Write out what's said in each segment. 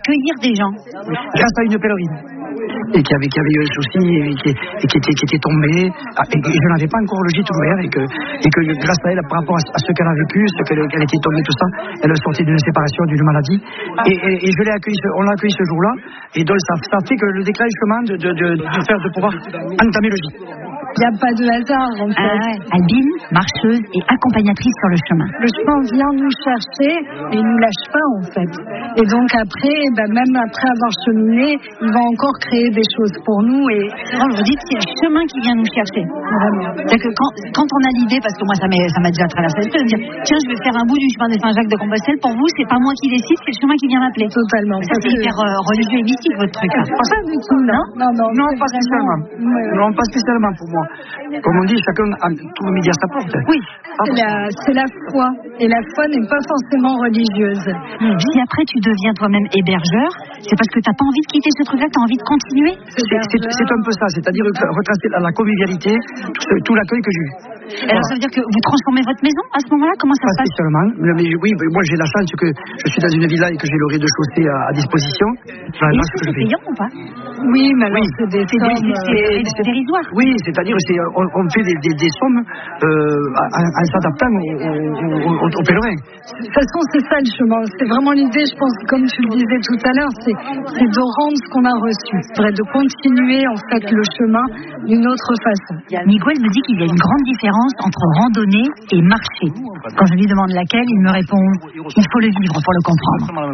accueillir des gens. Grâce à une pèlerine. Et qui avait eu un souci et qui était tombée. Et je n'avais pas encore le gîte ouvert et que grâce à elle, par rapport à ce qu'elle a vécu, ce qu'elle était tombée, tout ça, elle est sortie d'une séparation, d'une maladie. Et je l'ai accueillie, on l'a accueillie ce jour-là. Et donc ça fait que le déclenchement de pouvoir entamer le gîte. Il n'y a pas de hasard en fait. Albine, marcheuse et accompagnatrice sur le chemin. Le chemin vient nous chercher et nous lâche pas en fait. Et donc après, même après avoir cheminé, il va encore créer des choses pour nous. Et vous dites c'est le chemin qui vient nous chercher. Vraiment. C'est-à-dire que quand on a l'idée, parce que moi ça m'a déjà traversé l'esprit, de dire tiens je vais faire un bout du chemin des Saint-Jacques de Compostelle, pour vous c'est pas moi qui décide, c'est le chemin qui vient m'appeler. Totalement. Ça c'est hyper religieux et mystique votre truc. Pas du tout, non, pas spécialement. Non, pas spécialement pour moi. Comme on dit, chacun a tout le midi à sa porte. Oui, c'est la foi. Et la foi n'est pas forcément religieuse. Si après tu deviens toi-même hébergeur, c'est parce que tu n'as pas envie de quitter ce truc-là, tu as envie de continuer. C'est un peu ça, c'est-à-dire retracer la convivialité, tout l'accueil que j'ai eu. Alors ça veut dire que vous transformez votre maison à ce moment-là? Comment ça se passe? Spécialement, mais oui, moi j'ai la chance que je suis dans une villa et que j'ai le rez-de-chaussée à disposition. Est-ce que c'est payant ou pas? Oui, mais alors c'est dérisoire. Oui, c'est-à-dire on fait des sommes en s'adaptant aux pèlerins. De toute façon, c'est ça le chemin. C'est vraiment l'idée, je pense, comme tu le disais tout à l'heure, c'est de rendre ce qu'on a reçu. De continuer en fait le chemin d'une autre façon. Miguel me dit qu'il y a une grande différence entre randonnée et marcher. Quand je lui demande laquelle, il me répond il faut le vivre pour le comprendre.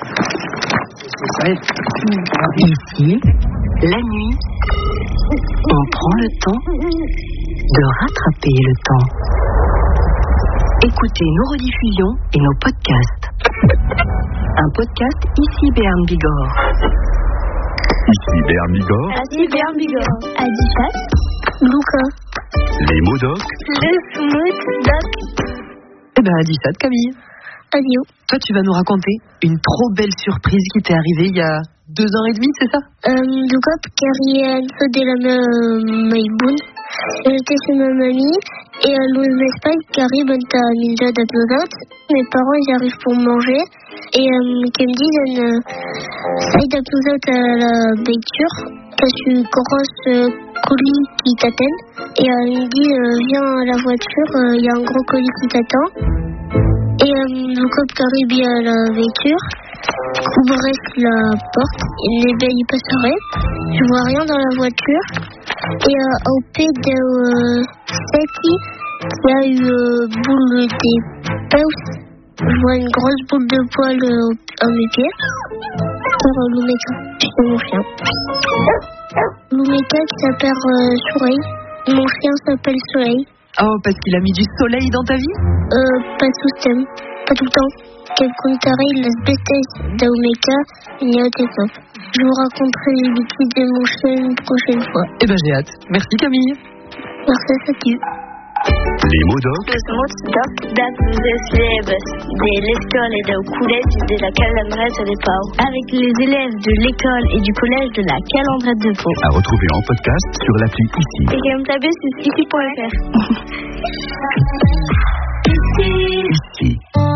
Ici, la nuit, on prend le temps de rattraper le temps. Écoutez nos rediffusions et nos podcasts. Un podcast ici Béarn Bigorre. Ici Béarn Bigorre. Ici Béarn Bigorre. Adisat. Luca. Les mots doc. Les mots doc. Adisat, Camille. Adio. Toi, tu vas nous raconter une trop belle surprise qui t'est arrivée il y a 2 ans et demi, c'est ça? Luca, carrière de la Maïboun. J'étais chez ma mamie et à l'Espagne, Carrie, t'as mis de pleurote. Mes parents, ils arrivent pour manger et qui me disent ça de pleurote à la lecture parce qu'une grosse colis qui t'attend. Et il me dit viens à la voiture, il y a un gros colis qui t'attend. Et le cop qui arrive à la voiture, ouvre la porte, et les belles y passeraient. Je vois rien dans la voiture. Et au pied de Seti, il y a une boule de paus. Je vois une grosse boule de poil à mes pieds. Par Lumeka, c'est mon chien. Lumeka qui s'appelle Soleil. Mon chien s'appelle Soleil. Oh, parce qu'il a mis du soleil dans ta vie? Pas tout le temps. Pas tout le temps. Quel contraire, la bêtise d'Omeka, il y a des top. Je vous raconterai les bêtises de mon chien une prochaine fois. J'ai hâte. Merci Camille. Merci à toi. Les mots doc. Os mots doc dados des élèves de l'école et du collège de la Calandrette de Pau. Avec les élèves de l'école et du collège de la Calandrette de Pau. À retrouver en podcast sur l'appli Ici. Et que me taper sur ici.fr. Ici.